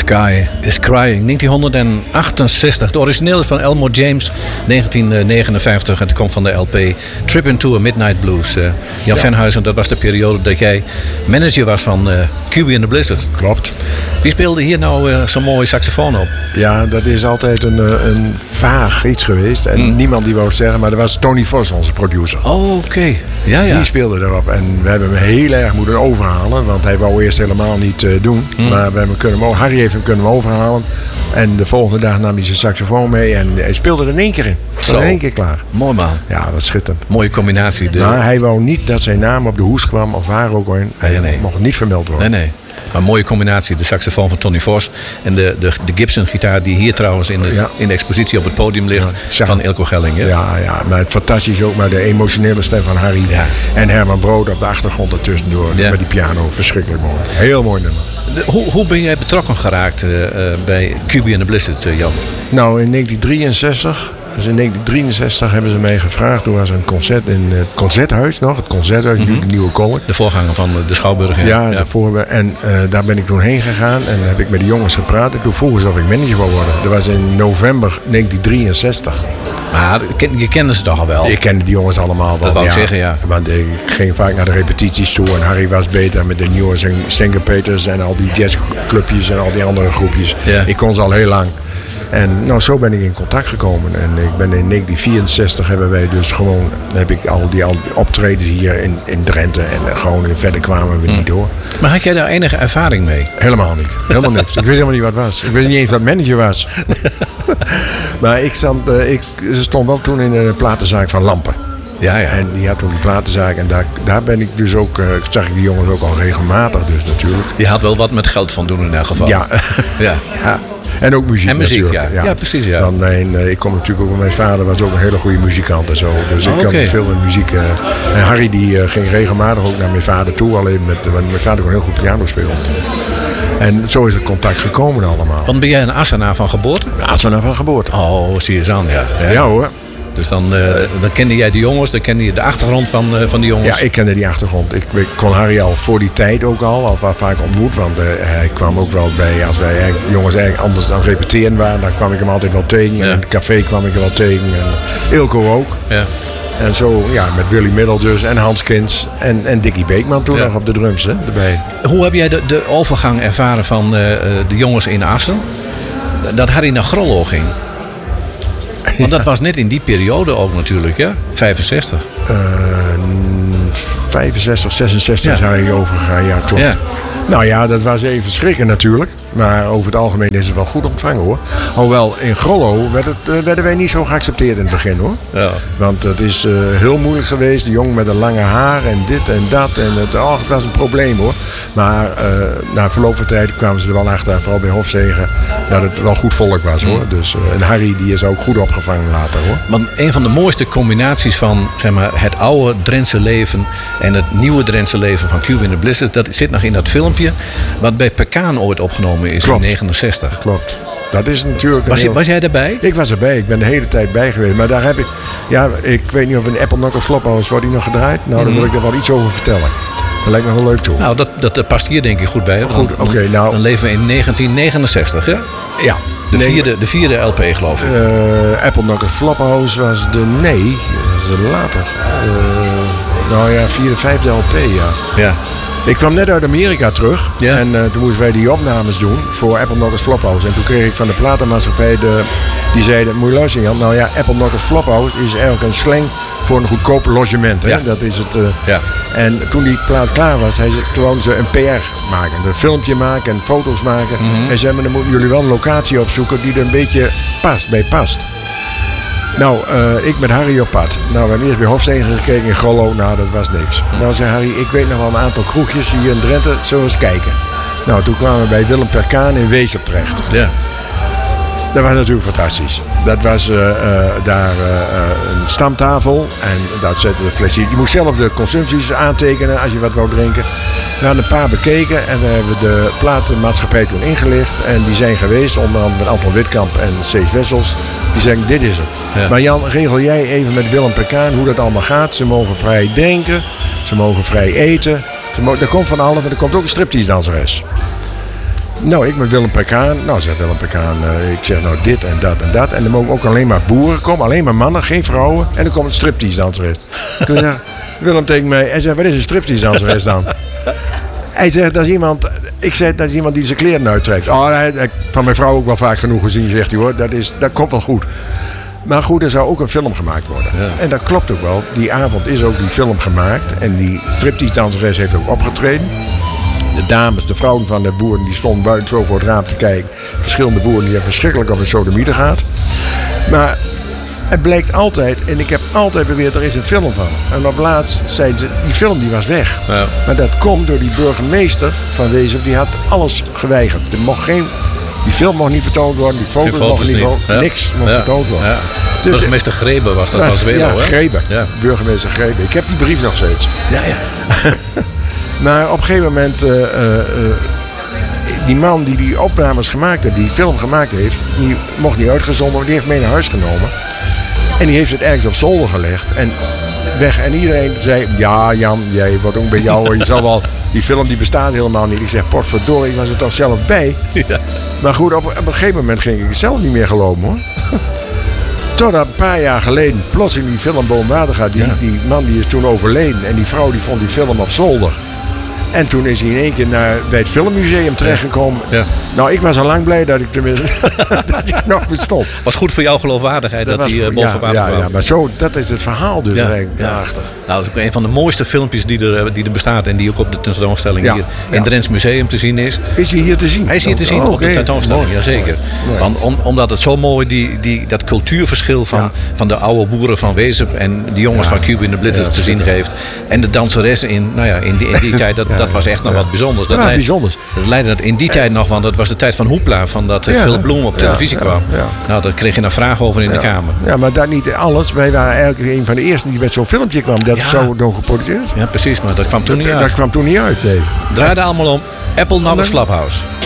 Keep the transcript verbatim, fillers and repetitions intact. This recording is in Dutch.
Sky is Crying, negentienhonderdachtenzestig. De origineel is van Elmore James, negentien negenenvijftig. En het komt van de L P Trip into a Midnight Blues. Uh, Jan ja. Venhuizen, dat was de periode dat jij manager was van uh, Q B and the Blizzard. Klopt. Wie speelde hier nou uh, zo'n mooie saxofoon op? Ja, dat is altijd een, een vaag iets geweest. En mm. niemand die wou het zeggen, maar dat was Tony Vos, onze producer. Oh, oké. Okay. Ja, ja. Die speelde erop. En we hebben hem heel erg moeten overhalen. Want hij wou eerst helemaal niet uh, doen. Mm. Maar we hebben kunnen hem, Harry heeft hem kunnen overhalen. En de volgende dag nam hij zijn saxofoon mee. En hij speelde er in één keer in. Zo. In één keer klaar. Mooi man. Ja, dat is schitterend. Mooie combinatie. De... Maar hij wou niet dat zijn naam op de hoes kwam. Of waar ook in. Hij nee, nee. mocht niet vermeld worden. Nee, nee. Maar een mooie combinatie, de saxofoon van Tony Vos en de, de, de Gibson-gitaar die hier trouwens in de, ja. in de expositie op het podium ligt ja, van Ilko Gelling. Hè? Ja, ja, maar het fantastisch ook, maar de emotionele stem van Harry ja. en Herman Brood op de achtergrond ertussendoor ja. met die piano, verschrikkelijk mooi. Heel mooi nummer. De, hoe, hoe ben jij betrokken geraakt uh, bij Q B and the Blizzard, uh, Jan? Nou, in negentien drieënzestig... Dus in negentien drieënzestig hebben ze mij gevraagd. Toen was een concert in het Concerthuis nog. Het Concerthuis, mm-hmm. de Nieuwe Kolk. De voorganger van de Schouwburg. Ja, ja, ja. Voor, en uh, daar ben ik toen heen gegaan. En heb ik met de jongens gepraat. En toen vroegen ze of ik manager wou worden. Dat was in november negentien drieënzestig. Maar je kende ze toch al wel? Ik kende die jongens allemaal wel. Dat wou ik ja, zeggen, ja. Want ik ging vaak naar de repetities toe. En Harry was beter met de nieuwe Syncopators en al die jazzclubjes en al die andere groepjes. Ja. Ik kon ze al heel lang. En nou, zo ben ik in contact gekomen. En ik ben in negentien vierenzestig hebben wij dus gewoon, heb ik al die optredens hier in, in Drenthe. En gewoon verder kwamen we hmm. niet door. Maar had jij daar enige ervaring mee? Helemaal niet. Helemaal niks. Ik wist helemaal niet wat het was. Ik wist niet eens wat manager was. Maar ik stond, ik stond wel toen in een platenzaak van Lampen. Ja, ja. En die had toen die platenzaak. En daar, daar ben ik dus ook, uh, zag ik die jongens ook al regelmatig dus natuurlijk. Je had wel wat met geld van doen in elk geval. Ja. ja. ja. En ook muziek, en muziek natuurlijk. Ja. Ja. ja, precies. Ja. Want mijn, uh, ik kom natuurlijk ook, mijn vader was ook een hele goede muzikant en zo. Dus oh, ik okay. kan veel met muziek. Uh, en Harry die uh, ging regelmatig ook naar mijn vader toe. Alleen met, uh, mijn vader kon heel goed piano spelen. En zo is het contact gekomen allemaal. Want ben jij een Assenaar van geboorte? Een Assenaar van geboorte. Oh, zie je eens aan, ja. Ja, ja hoor. Dus dan, uh, dan kende jij de jongens, dan kende je de achtergrond van, uh, van de jongens? Ja, ik kende die achtergrond. Ik, ik kon Harry al voor die tijd ook al, al vaak ontmoet. Want uh, hij kwam ook wel bij, als wij eigenlijk, jongens eigenlijk anders aan het repeteren waren, dan kwam ik hem altijd wel tegen. Ja. En in het café kwam ik hem wel tegen. En Ilko ook. Ja. En zo, ja, met Willy Middel dus en Hans Kins en, en Dickie Beekman toen ja. nog op de drums hè, erbij. Hoe heb jij de, de overgang ervaren van uh, de jongens in Assen? Dat Harry naar Grollo ging? Want dat was net in die periode ook natuurlijk, ja? vijfenzestig. Uh, vijfenzestig, zesenzestig ja. is hij overgegaan, ja, klopt. Ja. Nou ja, dat was even schrikken natuurlijk. Maar over het algemeen is het wel goed ontvangen hoor. Hoewel in Grollo werd het, uh, werden wij niet zo geaccepteerd in het begin hoor. Ja. Want het is uh, heel moeilijk geweest. De jongen met een lange haar en dit en dat. En het, oh, het was een probleem hoor. Maar uh, na verloop van tijd kwamen ze er wel achter. Vooral bij Hofzegen. Dat het wel goed volk was hoor. Dus, uh, en Harry die is ook goed opgevangen later hoor. Want een van de mooiste combinaties van zeg maar, het oude Drentse leven en het nieuwe Drentse leven van Q B and the Blizzard. Dat zit nog in dat filmpje. Wat bij Pekaan ooit opgenomen is Klopt. in negenenzestig. Klopt. Dat is natuurlijk was, je, heel... was jij erbij? Ik was erbij. Ik ben de hele tijd bij geweest. Maar daar heb ik... Ja, ik weet niet of in Apple Knuckle Flophouse wordt die nog gedraaid. Nou, dan wil ik er wel iets over vertellen. Dat lijkt me wel leuk toe. Nou, dat, dat, dat past hier denk ik goed bij. Goed, oké. Okay, nou... Dan leven we in negentien negenenzestig, hè? Ja. De vierde, de vierde L P, geloof ik. Uh, Apple Knuckle Flophouse was de... Nee, dat is later. Uh, nou ja, vierde, vijfde L P, ja. Ja. Ik kwam net uit Amerika terug ja. en uh, toen moesten wij die opnames doen voor Apple Knuckle Flophouse. En toen kreeg ik van de platenmaatschappij, de, die zeiden, moet je luisteren Jan, nou ja, Apple Knuckle Flophouse is eigenlijk een slang voor een goedkoop logement. Hè? Ja. Dat is het. Uh, ja. En toen die plaat klaar was, hij zei, toen wouden ze een P R maken, een filmpje maken en foto's maken. Mm-hmm. En zei, maar dan moeten jullie wel een locatie opzoeken die er een beetje past, bij past. Nou, uh, ik met Harry op pad. Nou, we hebben eerst bij Hofstegen gekeken in Grollo. Nou, dat was niks. Mm. Nou, zei Harry, ik weet nog wel een aantal kroegjes hier in Drenthe. Zullen we eens kijken? Nou, toen kwamen we bij Willem Perkaan in Weesp terecht. Ja. Dat was natuurlijk fantastisch. Dat was uh, uh, daar uh, een stamtafel. En dat zette de flesje. Je moest zelf de consumpties aantekenen als je wat wou drinken. We hadden een paar bekeken en we hebben de platenmaatschappij toen ingelicht. En die zijn geweest, onder andere met Anton Witkamp en Cees Wessels. Die zeggen, dit is het. Ja. Maar Jan, regel jij even met Willem Perkaan hoe dat allemaal gaat. Ze mogen vrij drinken, ze mogen vrij eten. Ze mogen, er komt van alles, maar er komt ook een striptease danseres. Nou, ik met Willem Pekaan. Nou, zegt Willem Pekaan, uh, ik zeg nou dit en dat en dat. En er mogen ook alleen maar boeren komen, alleen maar mannen, geen vrouwen. En dan komt een striptease danseres. Toen zegt Willem tegen mij, hij zegt, wat is een striptease danseres dan? Hij zegt, dat is iemand, ik zeg, dat is iemand die zijn kleren uittrekt. Oh, hij, hij, van mijn vrouw ook wel vaak genoeg gezien, zegt hij hoor. Dat, is, dat komt wel goed. Maar goed, er zou ook een film gemaakt worden. Ja. En dat klopt ook wel. Die avond is ook die film gemaakt. En die striptease danseres heeft ook opgetreden. De dames, de vrouwen van de boeren, die stonden buiten zo voor het raam te kijken. Verschillende boeren die hebben verschrikkelijk op een sodomieter gaat. Maar het blijkt altijd, en ik heb altijd beweerd, er is een film van. En op laatst zei ze, die film die was weg. Ja. Maar dat komt door die burgemeester van Wezep, die had alles geweigerd. Er mocht geen, die film mocht niet vertoond worden, die foto's, foto's mochten niet, niet. Ja. Niks mocht ja. vertoond worden. Ja. Dus, burgemeester Grebe was dat, was weer ja, al, hè? Grebe. Ja, burgemeester Grebe. Ik heb die brief nog steeds. Ja, ja. Maar op een gegeven moment, uh, uh, uh, die man die die opnames gemaakt heeft, die film gemaakt heeft, die mocht niet uitgezonden worden, die heeft mee naar huis genomen. En die heeft het ergens op zolder gelegd en weg. En iedereen zei, ja Jan, jij wordt ook bij jou, je zal wel, die film die bestaat helemaal niet. Ik zeg, potverdorie, ik was er toch zelf bij. Ja. Maar goed, op, op een gegeven moment ging ik het zelf niet meer geloven hoor. Totdat een paar jaar geleden plotseling die film boven water gaat. Die, ja. die man die is toen overleden en die vrouw die vond die film op zolder. En toen is hij in één keer naar, bij het filmmuseum terechtgekomen. Ja. Nou, ik was al lang blij dat ik tenminste dat hij nog bestond. Was goed voor jouw geloofwaardigheid dat, dat hij uh, boven water ja, kwam. Ja, maar zo, dat is het verhaal dus ja, eigenlijk ja. daarachter. Nou, dat is ook een van de mooiste filmpjes die er, die er bestaat en die ook op de tentoonstelling ja, hier in het ja. Drents Museum te zien is. Is hij hier te zien? Hij is hier te zien oh, op okay. de tentoonstelling, mooi, jazeker. Mooi. Want om, omdat het zo mooi, die, die, dat cultuurverschil van, ja. van de oude boeren van Wezep en die jongens ja. van Cuba in de Blitzers ja, te zien geeft. En de danseres in, nou ja, in die, in die tijd, dat, ja, dat was echt nog ja. wat bijzonders. Dat, ja, leid, bijzonders. dat leidde dat in die tijd nog, want dat was de tijd van Hoepla, van dat ja. Phil Bloem op televisie ja, kwam. Ja, ja. Nou, daar kreeg je een vraag over in ja. de Kamer. Ja, maar dat niet alles. Wij waren eigenlijk een van de eerste die met zo'n filmpje kwam. Dat ja. zo nog geproduceerd. Ja, precies, maar dat kwam toen dat, niet uit. Dat kwam toen niet uit, nee. Draaide allemaal om Apple Nuggets Flophouse.